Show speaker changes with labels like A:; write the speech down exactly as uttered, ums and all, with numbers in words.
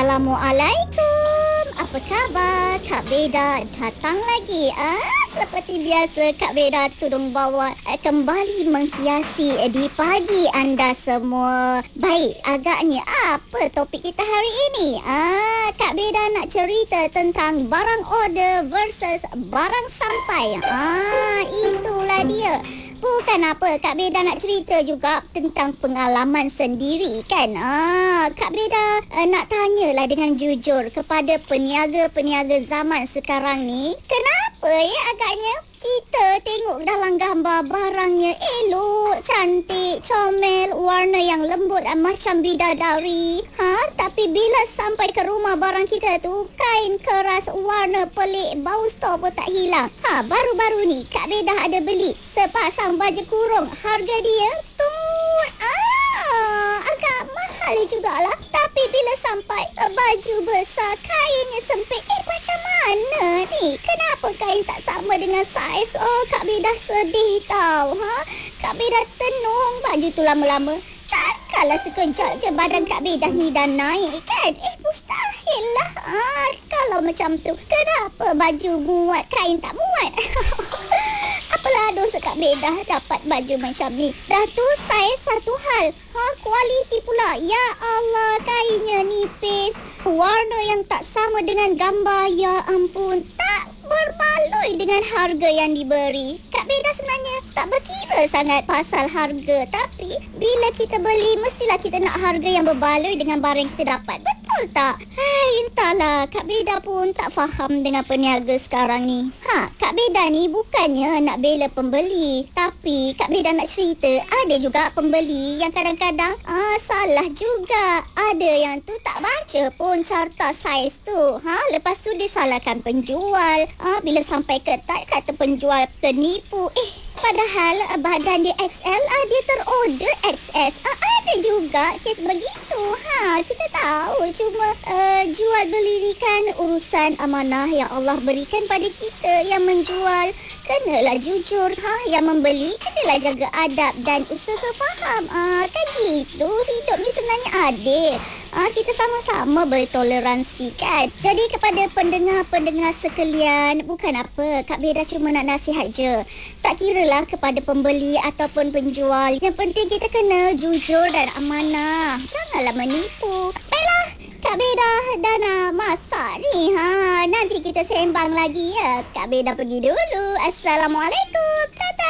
A: Assalamualaikum. Apa khabar? Kak Beda datang lagi. Ah, seperti biasa Kak Beda tudung bawa eh, kembali menghiasi eh, di pagi anda semua. Baik, agaknya apa topik kita hari ini? Ah, Kak Beda nak cerita tentang barang order versus barang sampai. Ah, itulah dia. Bukan apa, Kak Beda nak cerita juga tentang pengalaman sendiri kan. Ah, Kak Beda uh, nak tanyalah dengan jujur kepada peniaga-peniaga zaman sekarang ni. Kenapa ya agaknya kita tengok dalam gambar barangnya elok, cantik, comel, warna yang lembut dan macam bidadari. Ha, tapi bila sampai ke rumah barang kita tu kain keras, warna pelik, bau stor pun tak hilang. Ha, baru-baru ni Kak Beda ada beli sepasang baju kurung. Harga dia tu ah, agak mahal jugalah. Tapi bila sampai uh, baju besar, kainnya sempit. Eh, macam mana ni? Kenapa kain tak sama dengan saiz? Oh, Kak Beda sedih tau. Ha? Kak Beda tenung baju tu lama-lama. Takkanlah sekejap je badan Kak Beda ni dah naik kan? Eh, mustahil lah. Ah, kalau macam tu, kenapa baju muat, kain tak muat? Apalah dosa Kak Beda dapat baju macam ni. Dah tu saiz satu hal. Ha, kualiti pula. Ya Allah, kainnya nipis. Warna yang tak sama dengan gambar. Ya ampun, tak berbaloi dengan harga yang diberi. Kak Beda sebenarnya tak berkira sangat pasal harga. Tapi bila kita beli, mestilah kita nak harga yang berbaloi dengan barang yang kita dapat. Betul tak? Hai, entahlah. Kak Beda pun tak faham dengan peniaga sekarang ni. Ha, Kak Beda ni bukannya nak bela pembeli. Tapi Kak Beda nak cerita, ada juga pembeli yang kadang-kadang ah, salah juga. Ada yang tu tak baca pun carta saiz tu. Ha, lepas tu dia salahkan penjual. Ah, bila sampai ketat kata penjual penipu. Eh, padahal badan dia X L, ah, dia terorder X S. Ah, ada juga kes begitu. Ha, kita tahu cuma uh, jual beli kan urusan amanah yang Allah berikan pada kita. Yang menjual kenalah jujur. Ha, yang membeli kenalah jaga adab dan usaha faham. Ah, kan gitu. Hidup ni sebenarnya adil. Ah, kita sama-sama bertoleransi kan. Jadi kepada pendengar-pendengar sekalian, bukan apa, Kak Beda cuma nak nasihat je. Tak kiralah kepada pembeli ataupun penjual. Yang penting kita kena jujur dan amanah. Janganlah menipu. Baiklah, Kak Beda dah nak masak ni. Ha, nanti kita sembang lagi ya. Kak Beda pergi dulu. Assalamualaikum.